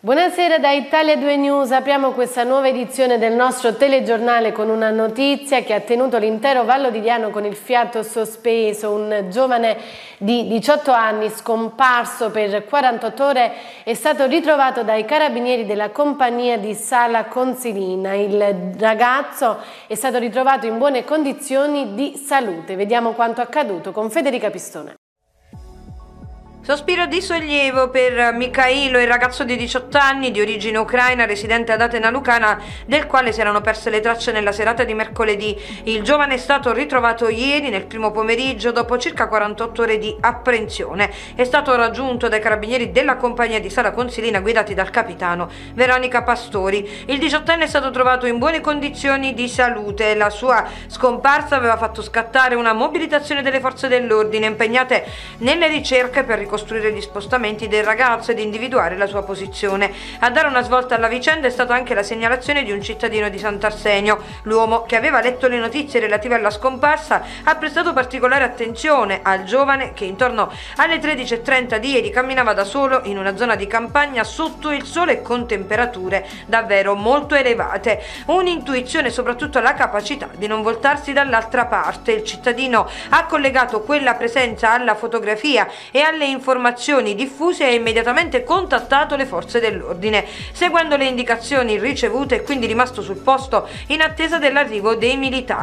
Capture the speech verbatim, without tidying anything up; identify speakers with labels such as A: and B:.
A: Buonasera da Italia due News, apriamo questa nuova edizione del nostro telegiornale con una notizia che ha tenuto l'intero Vallo di Diano con il fiato sospeso. Un giovane di diciotto anni scomparso per quarantotto ore è stato ritrovato dai carabinieri della compagnia di Sala Consilina. Il ragazzo è stato ritrovato in buone condizioni di salute. Vediamo quanto accaduto con Federica Pistone.
B: Sospiro di sollievo per Mikhailo, il ragazzo di diciotto anni di origine ucraina residente ad Atena Lucana, del quale si erano perse le tracce nella serata di mercoledì. Il giovane è stato ritrovato ieri nel primo pomeriggio dopo circa quarantotto ore di apprensione. È stato raggiunto dai carabinieri della compagnia di Sala Consilina guidati dal capitano Veronica Pastori. Il diciottenne è stato trovato in buone condizioni di salute. La sua scomparsa aveva fatto scattare una mobilitazione delle forze dell'ordine impegnate nelle ricerche per ricostruire gli spostamenti del ragazzo ed individuare la sua posizione. A dare una svolta alla vicenda è stata anche la segnalazione di un cittadino di Sant'Arsenio. L'uomo, che aveva letto le notizie relative alla scomparsa, ha prestato particolare attenzione al giovane che intorno alle tredici e trenta di ieri camminava da solo in una zona di campagna sotto il sole e con temperature davvero molto elevate. Un'intuizione e soprattutto la capacità di non voltarsi dall'altra parte. Il cittadino ha collegato quella presenza alla fotografia e alle informazioni diffuse e ha immediatamente contattato le forze dell'ordine. Seguendo le indicazioni ricevute è quindi rimasto sul posto in attesa dell'arrivo dei militari.